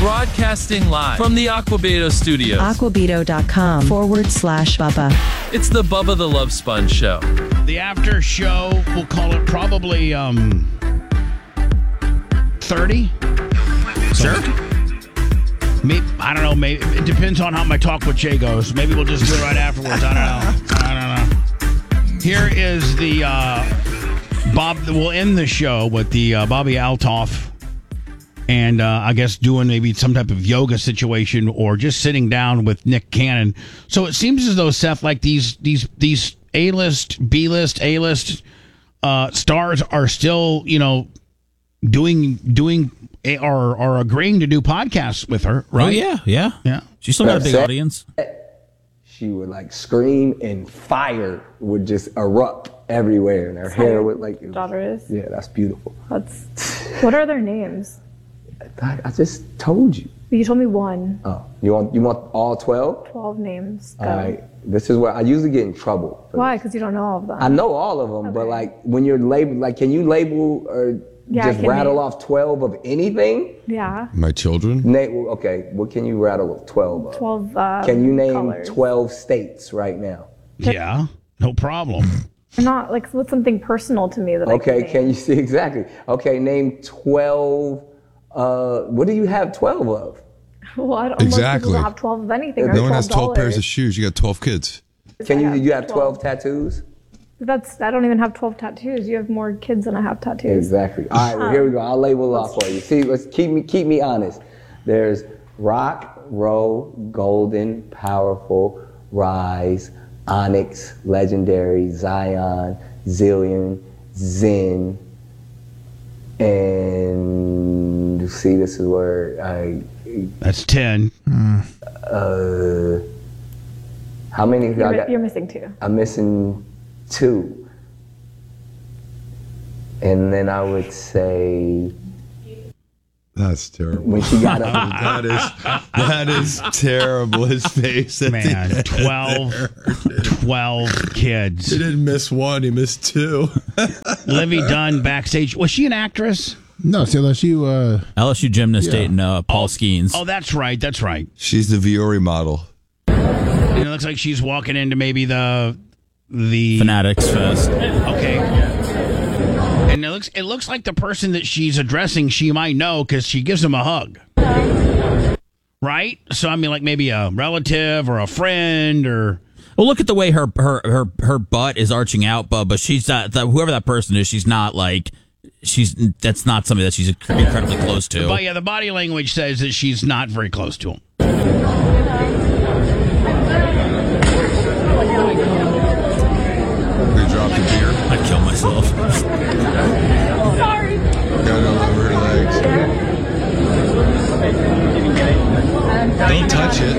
Broadcasting live from the Aquabeto studios. Aquabeto.com/Bubba. It's the Bubba the Love Sponge Show. The after show, we'll call it probably 30. Sure. Maybe, I don't know. Maybe it depends on how my talk with Jay goes. Maybe we'll just do it right afterwards. I don't know. Here is the Bob. We'll end the show with the Bobby Altoff, and I guess doing maybe some type of yoga situation or just sitting down with Nick Cannon. So it seems as though, Seth, like these A-list, B-list, A-list stars are still, doing or agreeing to do podcasts with her, right? Oh, yeah. She's still got a big audience. She would scream and fire would just erupt everywhere, and her hair would daughter is. Yeah, that's beautiful. What are their names? I just told you. You told me one. Oh, you want all 12? 12 names. All right. This is where I usually get in trouble. Why? Because you don't know all of them. I know all of them, but when you're labeled, can you label or just rattle off 12 of anything? Yeah. My children? Okay, what can you rattle 12 of? 12 Can you name colors. 12 states right now? Yeah, no problem. Not what's something personal to me that Okay, can you see exactly? Okay, name 12. What do you have 12 of? Well, I don't Exactly. Most people don't have 12 of anything. No one has 12 pairs of shoes. You got 12 kids. You have 12 tattoos? I don't even have 12 tattoos. You have more kids than I have tattoos. Exactly. All right, well, here we go. I'll label it off for you. See, let's keep me honest. There's rock, roll, golden, powerful, rise, onyx, legendary, Zion, zillion, zen, and see, this is where That's 10. How many? You're missing 2. I'm missing 2. And then I would say That's terrible. when she got up. that is terrible. His face. Man, 12 kids. He didn't miss one. He missed 2. Livy Dunn backstage. Was she an actress? No, it's LSU. LSU gymnast dating Paul Skeens. Oh, that's right. She's the Viore model. It looks like she's walking into maybe the Fanatics Fest. Okay. And it looks like the person that she's addressing she might know because she gives him a hug. Right? So I mean, maybe a relative or a friend or. Well, look at the way her butt is arching out, but she's not. Whoever that person is, she's not that's not somebody that she's incredibly close to. But yeah, the body language says that she's not very close to him. We dropped a beer. I'd kill myself. Sorry. Got it all over her legs. Don't touch it.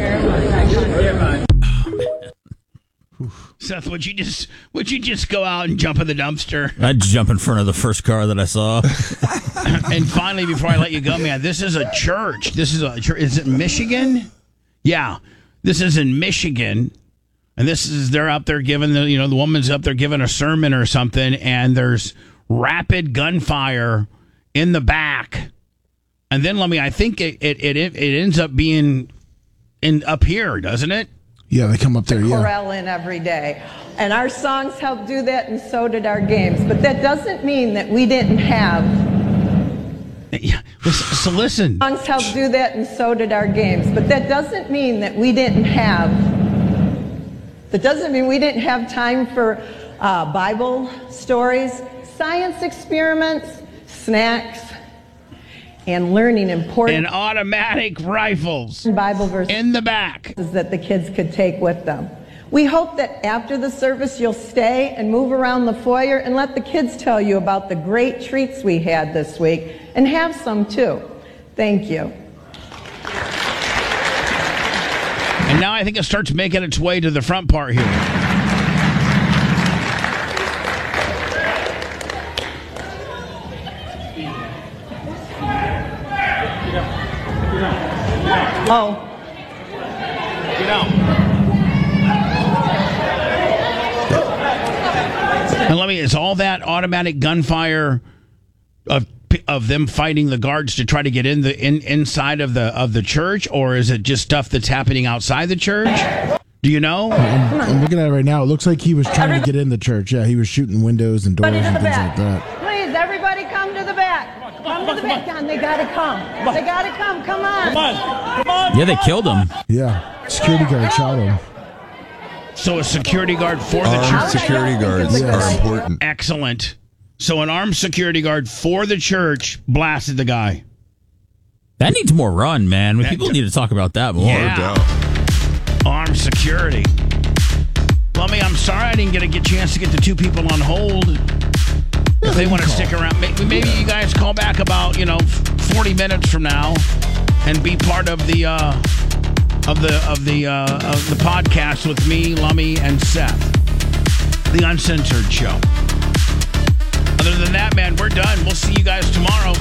Seth, would you just go out and jump in the dumpster? I'd jump in front of the first car that I saw. And finally, before I let you go, man, this is a church. This is a church. Is it Michigan? Yeah, this is in Michigan, and they're up there giving the woman's up there giving a sermon or something, and there's rapid gunfire in the back, and then I think it ends up being up here, doesn't it? Yeah, they come up there, yeah. Chorale in every day. And our songs help do that, and so did our games. But that doesn't mean that we didn't have... Yeah. So listen. Songs help do that, and so did our games. But that doesn't mean that we didn't have... That doesn't mean we didn't have time for Bible stories, science experiments, snacks, and learning important and automatic rifles Bible verses in the back that the kids could take with them. We hope that after the service you'll stay and move around the foyer and let the kids tell you about the great treats we had this week, and have some too. Thank you. And now I think it starts making its way to the front part here. Oh. And it's all that automatic gunfire of of them fighting the guards to try to get inside of the church, or is it just stuff that's happening outside the church? Do you know? I'm looking at it right now. It looks like he was trying to get in the church. Yeah, he was shooting windows and doors and things like that. Please, everybody come to the back. Come to the back. Don, they got to come. They got to come. Come on. Come on. Yeah, they killed him. Yeah, security guard shot him. So a security guard for the Armed church. security guards are important. Excellent. So an armed security guard for the church blasted the guy. That needs more run, man. People need to talk about that more. Yeah. Armed security. Lummy, I'm sorry I didn't get a chance to get the two people on hold. If they want to stick around, maybe you guys call back about 40 minutes from now and be part of the podcast with me, Lummy, and Seth, the Uncensored Show. Other than that, man, we're done. We'll see you guys tomorrow.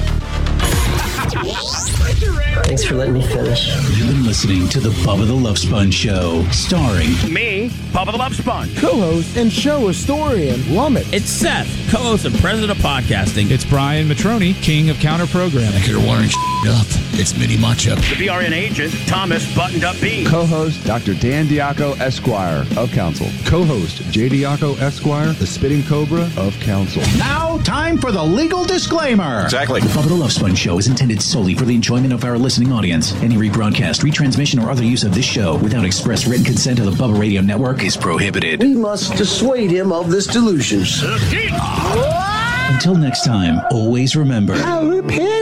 Thanks for letting me finish. You've been listening to the Bubba the Love Sponge Show, starring me, Bubba the Love Sponge, co-host and show historian, Lummit. It's Seth, co-host and president of podcasting. It's Brian Matroni, king of counter programming. You're wiring up. It's Mini Macho. The BRN agent, Thomas Buttoned Up B. Co-host, Dr. Dan Diaco, Esquire of Council. Co-host, J. Diaco, Esquire, the Spitting Cobra of Council. Now, time for the legal disclaimer. Exactly. The Bubba the Love Sponge Show is intended solely for the enjoyment of our listening audience. Any rebroadcast, retransmission, or other use of this show without express written consent of the Bubba Radio Network is prohibited. We must dissuade him of this delusion. Until next time, always remember... I repent.